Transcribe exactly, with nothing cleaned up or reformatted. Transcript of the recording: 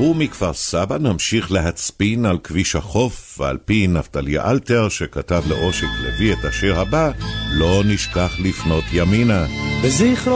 ומכפר סבא נמשיך להצפין על כביש החוף, ועל פי נפתלי אלתר שכתב לאושיק לוי את השיר הבא, לא נשכח לפנות ימינה. בזכרו